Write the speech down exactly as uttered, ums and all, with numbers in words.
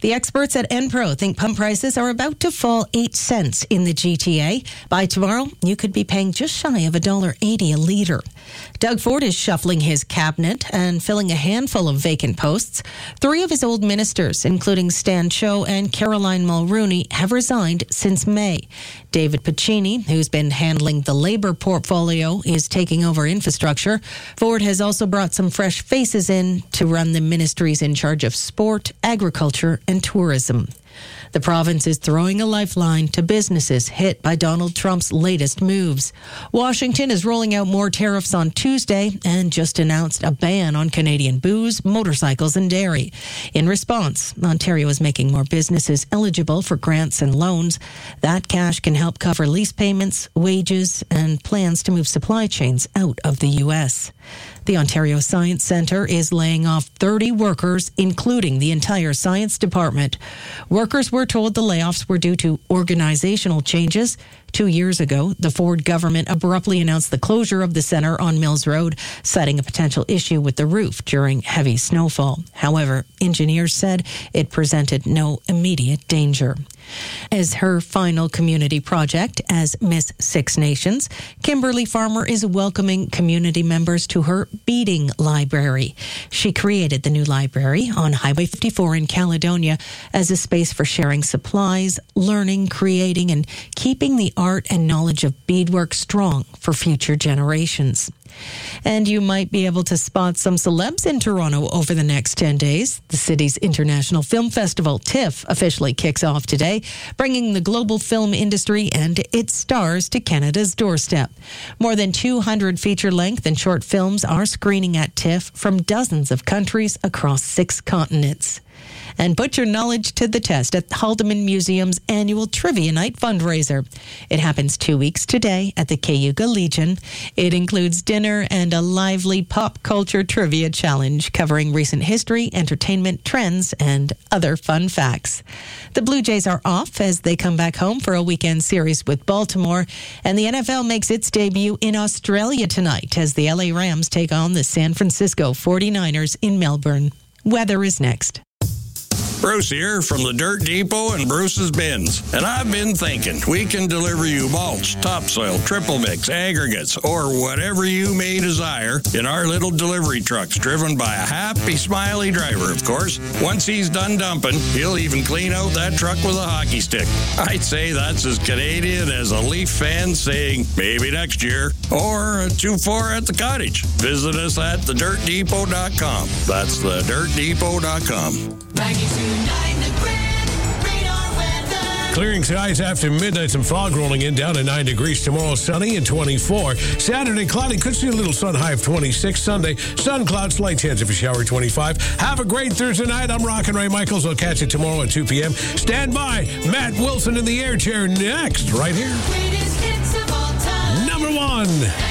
The experts at Enpro think pump prices are about to fall eight cents in the G T A. By tomorrow, you could be paying just shy of one dollar eighty a litre. Doug Ford is shuffling his cabinet and filling a handful of vacant posts. Three of his old ministers, including Stan Cho and Caroline Mulrooney, have resigned since May. David Piccini, who's been handling the Labour portfolio, is taking over infrastructure. Ford has also brought some fresh faces in to run the ministries in charge of sport, agriculture, and tourism. The province is throwing a lifeline to businesses hit by Donald Trump's latest moves. Washington is rolling out more tariffs on Tuesday and just announced a ban on Canadian booze, motorcycles, and dairy. In response, Ontario is making more businesses eligible for grants and loans. That cash can help cover lease payments, wages, and plans to move supply chains out of the U S. The Ontario Science Centre is laying off thirty workers, including the entire science department. Workers were told the layoffs were due to organizational changes. Two years ago, the Ford government abruptly announced the closure of the centre on Mills Road, citing a potential issue with the roof during heavy snowfall. However, engineers said it presented no immediate danger. As her final community project as Miss Six Nations, Kimberly Farmer is welcoming community members to her Beading Library. She created the new library on Highway fifty-four in Caledonia as a space for sharing supplies, learning, creating, and keeping the art and knowledge of beadwork strong for future generations. And you might be able to spot some celebs in Toronto over the next ten days. The city's International Film Festival, TIFF, officially kicks off today, bringing the global film industry and its stars to Canada's doorstep. More than two hundred feature-length and short films are screening at TIFF from dozens of countries across six continents. And put your knowledge to the test at Haldeman Museum's annual Trivia Night fundraiser. It happens two weeks today at the Cayuga Legion. It includes dinner and a lively pop culture trivia challenge covering recent history, entertainment, trends, and other fun facts. The Blue Jays are off as they come back home for a weekend series with Baltimore, and the N F L makes its debut in Australia tonight as the L A Rams take on the San Francisco forty-niners in Melbourne. Weather is next. Bruce here from the Dirt Depot and Bruce's Bins. And I've been thinking we can deliver you mulch, topsoil, triple mix, aggregates, or whatever you may desire in our little delivery trucks driven by a happy, smiley driver, of course. Once he's done dumping, he'll even clean out that truck with a hockey stick. I'd say that's as Canadian as a Leaf fan saying, maybe next year, or a two four at the cottage. Visit us at the dirt depot dot com. That's the dirt depot dot com. Clearing skies after midnight, some fog rolling in down to nine degrees. Tomorrow, sunny and twenty-four. Saturday, cloudy. Could see a little sun, high of twenty-six. Sunday, sun, clouds, slight chance of a shower, twenty-five. Have a great Thursday night. I'm Rockin' Ray Michaels. I'll catch you tomorrow at two p.m. Stand by. Matt Wilson in the air chair next, right here. Number one.